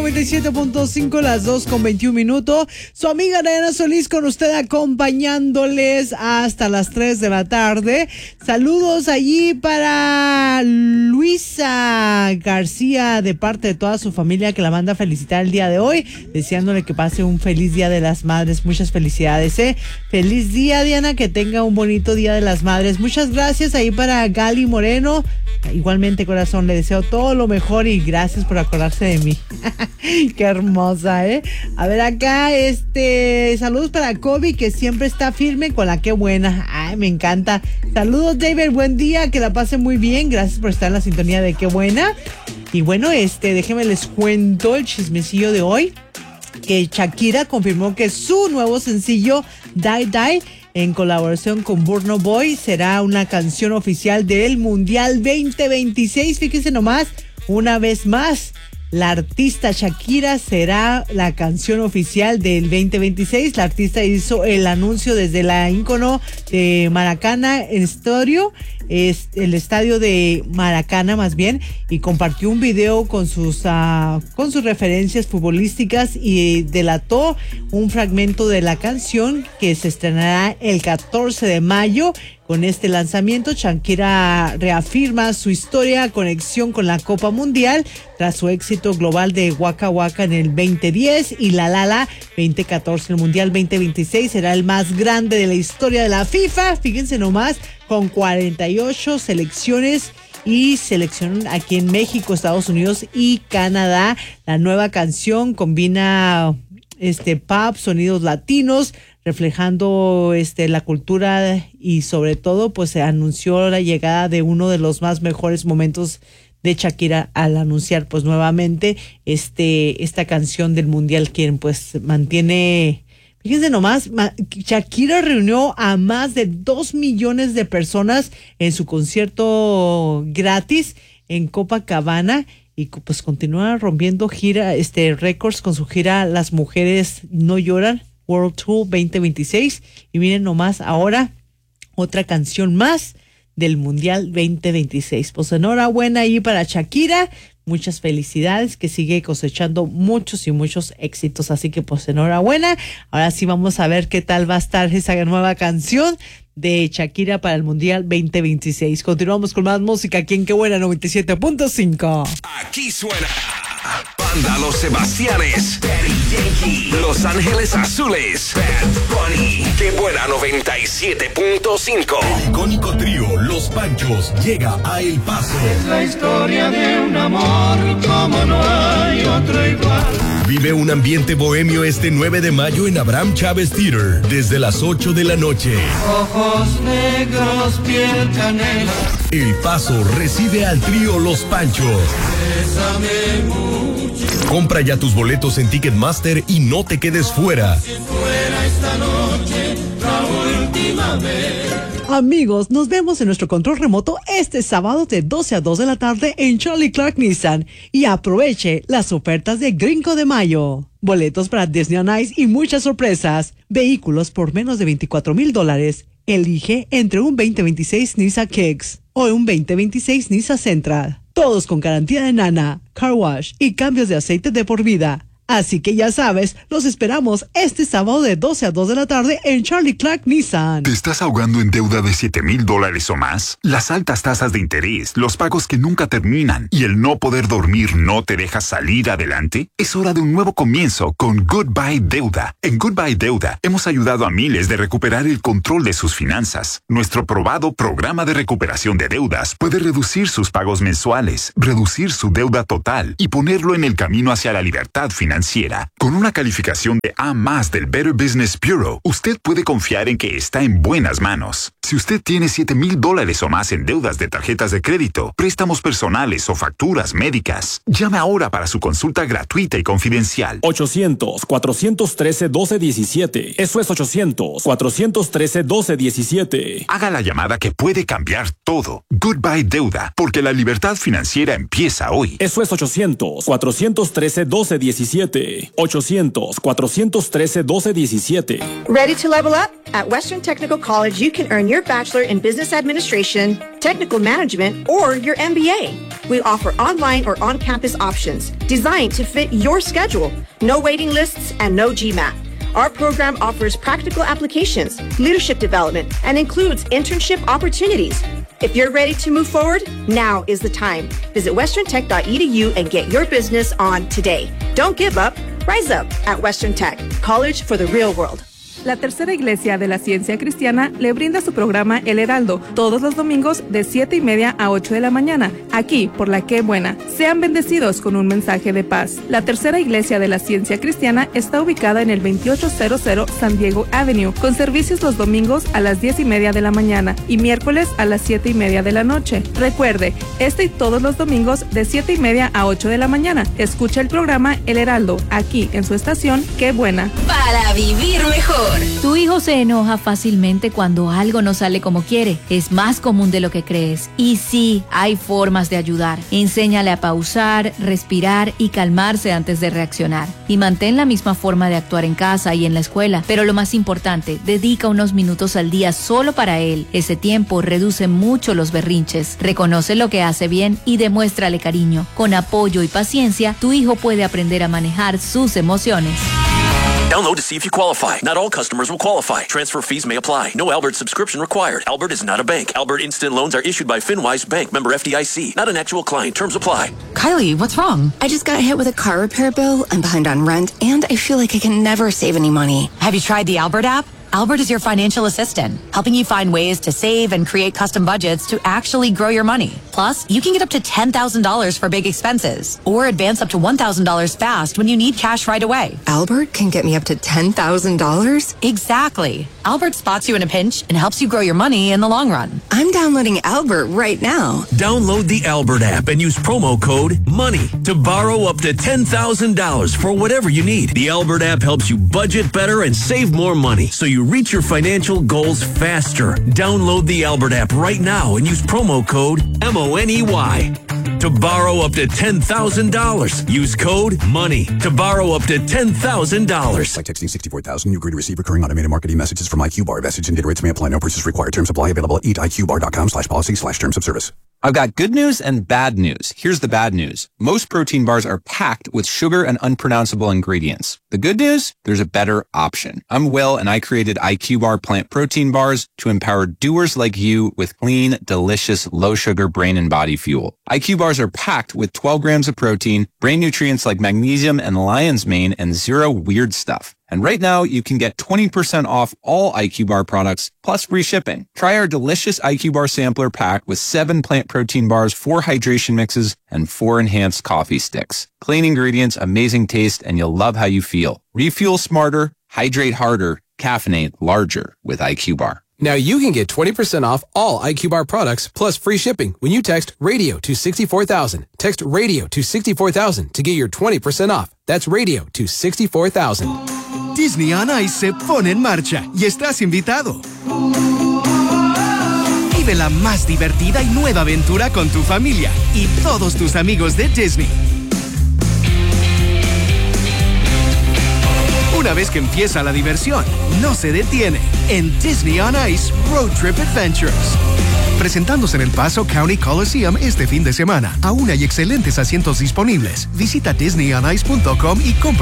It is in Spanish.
97.5, las 2:21. Su amiga Diana Solís con usted acompañándoles hasta las 3 de la tarde. Saludos allí para Luisa García de parte de toda su familia que la manda a felicitar el día de hoy, deseándole que pase un feliz Día de las Madres. Muchas felicidades, Feliz día, Diana, que tenga un bonito Día de las Madres. Muchas gracias ahí para Gali Moreno. Igualmente, corazón, le deseo todo lo mejor y gracias por acordarse de mí. Qué hermosa, A ver acá, saludos para Kobe, que siempre está firme con la Qué Buena. Ay, me encanta. Saludos, David, buen día, que la pase muy bien. Gracias por estar en la sintonía de Qué Buena. Y bueno, déjenme les cuento el chismecillo de hoy, que Shakira confirmó que su nuevo sencillo, Die Die, en colaboración con Burna Boy, será una canción oficial del Mundial 2026. Fíjense nomás, una vez más, la artista Shakira será la canción oficial del 2026. La artista hizo el anuncio desde la ícono de Maracana Estadio, el estadio de Maracana más bien, y compartió un video con sus referencias futbolísticas y delató un fragmento de la canción que se estrenará el 14 de mayo. Con este lanzamiento, Shakira reafirma su conexión con la Copa Mundial tras su éxito global de Waka Waka en el 2010 y La La La 2014. El Mundial 2026 será el más grande de la historia de la FIFA. Fíjense nomás, con 48 selecciones y selección aquí en México, Estados Unidos y Canadá. La nueva canción combina pop, sonidos latinos, reflejando la cultura, y sobre todo pues se anunció la llegada de uno de los más mejores momentos de Shakira al anunciar pues nuevamente esta canción del Mundial, quien pues mantiene. Fíjense nomás, Shakira reunió a más de 2 millones de personas en su concierto gratis en Copacabana, y pues continúa rompiendo récords con su gira Las Mujeres No Lloran World Tour 2026. Y miren nomás, ahora otra canción más del Mundial 2026. Pues enhorabuena ahí para Shakira. Muchas felicidades, que sigue cosechando muchos y muchos éxitos. Así que pues enhorabuena. Ahora sí vamos a ver qué tal va a estar esa nueva canción de Shakira para el Mundial 2026. Continuamos con más música aquí en Qué Buena 97.5. Aquí suena Banda Los Sebastianes, Daddy Yankee, Los Ángeles Azules, Bad Bunny. Qué Buena 97.5. El icónico trío Los Panchos llega a El Paso. Es la historia de un amor como no hay otro igual. Vive un ambiente bohemio este 9 de mayo en Abraham Chávez Theater desde las 8 de la noche. Ojos negros, piel canela. El Paso recibe al trío Los Panchos. Bésame mucho. Compra ya tus boletos en Ticketmaster y no te quedes fuera. Si fuera esta noche la última vez. Amigos, nos vemos en nuestro control remoto este sábado de 12 a 2 de la tarde en Charlie Clark Nissan. Y aproveche las ofertas de Gringo de Mayo. Boletos para Disney on Ice y muchas sorpresas. Vehículos por menos de $24,000. Elige entre un 2026 Nissan Kicks o un 2026 Nissan Sentra. Todos con garantía de Nana, car wash y cambios de aceite de por vida. Así que ya sabes, los esperamos este sábado de 12 a 2 de la tarde en Charlie Clark Nissan. ¿Te estás ahogando en deuda de $7,000 o más? Las altas tasas de interés, los pagos que nunca terminan y el no poder dormir no te deja salir adelante? Es hora de un nuevo comienzo con Goodbye Deuda. En Goodbye Deuda hemos ayudado a miles de recuperar el control de sus finanzas. Nuestro probado programa de recuperación de deudas puede reducir sus pagos mensuales, reducir su deuda total y ponerlo en el camino hacia la libertad financiera. Con una calificación de A+ del Better Business Bureau, usted puede confiar en que está en buenas manos. Si usted tiene $7,000 o más en deudas de tarjetas de crédito, préstamos personales o facturas médicas, llame ahora para su consulta gratuita y confidencial. 800-413-1217. Eso es 800-413-1217. Haga la llamada que puede cambiar todo. Goodbye Deuda, porque la libertad financiera empieza hoy. Eso es 800-413-1217. 800-413-1217. Ready to level up? At Western Technical College, you can earn your bachelor in business administration, technical management, or your MBA. We offer online or on-campus options designed to fit your schedule. No waiting lists and no GMAT. Our program offers practical applications, leadership development, and includes internship opportunities. If you're ready to move forward, now is the time. Visit westerntech.edu and get your business on today. Don't give up. Rise up at Western Tech, college for the real world. La Tercera Iglesia de la Ciencia Cristiana le brinda su programa El Heraldo todos los domingos de 7:30 a 8 de la mañana, aquí por la Qué Buena. Sean bendecidos con un mensaje de paz. La Tercera Iglesia de la Ciencia Cristiana está ubicada en el 2800 San Diego Avenue, con servicios los domingos a las 10:30 de la mañana y miércoles a las 7:30 de la noche. Recuerde, este y todos los domingos de 7:30 a 8 de la mañana. Escucha el programa El Heraldo, aquí en su estación Qué Buena. Para vivir mejor. Tu hijo se enoja fácilmente cuando algo no sale como quiere. Es más común de lo que crees. Y sí, hay formas de ayudar. Enséñale a pausar, respirar y calmarse antes de reaccionar. Y mantén la misma forma de actuar en casa y en la escuela. Pero lo más importante, dedica unos minutos al día solo para él. Ese tiempo reduce mucho los berrinches. Reconoce lo que hace bien y demuéstrale cariño. Con apoyo y paciencia, tu hijo puede aprender a manejar sus emociones. Download to see if you qualify. Not all customers will qualify. Transfer fees may apply. No Albert subscription required. Albert is not a bank. Albert Instant Loans are issued by FinWise Bank, member FDIC. Not an actual client. Terms apply. Kylie, what's wrong? I just got hit with a car repair bill. I'm behind on rent, and I feel like I can never save any money. Have you tried the Albert app? Albert is your financial assistant, helping you find ways to save and create custom budgets to actually grow your money. Plus, you can get up to $10,000 for big expenses or advance up to $1,000 fast when you need cash right away. Albert can get me up to $10,000? Exactly. Albert spots you in a pinch and helps you grow your money in the long run. I'm downloading Albert right now. Download the Albert app and use promo code MONEY to borrow up to $10,000 for whatever you need. The Albert app helps you budget better and save more money so you reach your financial goals faster. Download the Albert app right now and use promo code MONEY to borrow up to $10,000. Use code MONEY to borrow up to $10,000. Like texting 64,000, you agree to receive recurring automated marketing messages from IQ Bar. Message and data rates may apply. No purchase required. Terms apply. Available at eatiqbar.com/policy/terms of service. I've got good news and bad news. Here's the bad news. Most protein bars are packed with sugar and unpronounceable ingredients. The good news? There's a better option. I'm Will, and I created IQ Bar plant protein bars to empower doers like you with clean, delicious, low-sugar brain and body fuel. IQ bars are packed with 12 grams of protein, brain nutrients like magnesium and lion's mane, and zero weird stuff. And right now, you can get 20% off all IQ Bar products, plus free shipping. Try our delicious IQ Bar sampler pack with 7 plant protein bars, 4 hydration mixes, and 4 enhanced coffee sticks. Clean ingredients, amazing taste, and you'll love how you feel. Refuel smarter, hydrate harder, caffeinate larger with IQ Bar. Now you can get 20% off all IQ Bar products plus free shipping when you text radio to 64,000. Text radio to 64,000 to get your 20% off. That's radio to 64,000. Disney on Ice se pone en marcha y estás invitado. Vive la más divertida y nueva aventura con tu familia y todos tus amigos de Disney. Una vez que empieza la diversión, no se detiene en Disney on Ice Road Trip Adventures. Presentándose en El Paso County Coliseum este fin de semana. Aún hay excelentes asientos disponibles. Visita DisneyOnIce.com y compra